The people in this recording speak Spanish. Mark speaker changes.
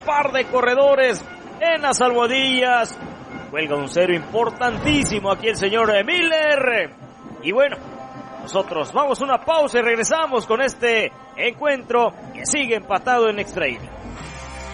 Speaker 1: par de corredores en las almohadillas. Cuelga un cero importantísimo aquí el señor Miller. Y bueno, nosotros vamos a una pausa y regresamos con este encuentro que sigue empatado en extra inning.